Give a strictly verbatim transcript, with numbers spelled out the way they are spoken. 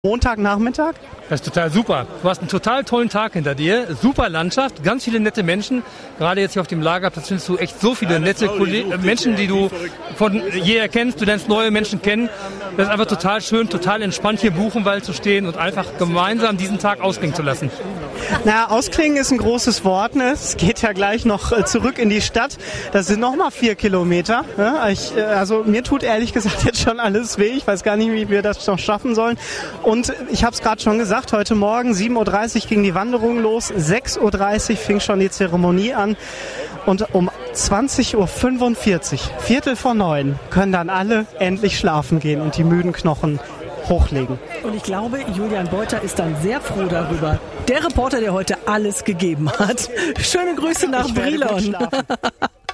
Montagnachmittag? Das ist total super. Du hast einen total tollen Tag hinter dir. Super Landschaft, ganz viele nette Menschen. Gerade jetzt hier auf dem Lagerplatz findest du echt so viele nette Kolle- Menschen, die du von jeher kennst. Du lernst neue Menschen kennen. Das ist einfach total schön, total entspannt hier im Buchenwald zu stehen und einfach gemeinsam diesen Tag ausklingen zu lassen. Na, ausklingen ist ein großes Wort. Ne? Es geht ja gleich noch äh, zurück in die Stadt. Das sind noch mal vier Kilometer. Ne? Ich, äh, also mir tut ehrlich gesagt jetzt schon alles weh. Ich weiß gar nicht, wie wir das noch schaffen sollen. Und ich habe es gerade schon gesagt, heute Morgen sieben Uhr dreißig ging die Wanderung los. sechs Uhr dreißig fing schon die Zeremonie an. Und um zwanzig Uhr fünfundvierzig, Viertel vor neun, können dann alle endlich schlafen gehen und die müden Knochen hochlegen. Und ich glaube, Julian Beuter ist dann sehr froh darüber. Der Reporter, der heute alles gegeben hat. Schöne Grüße nach Brilon.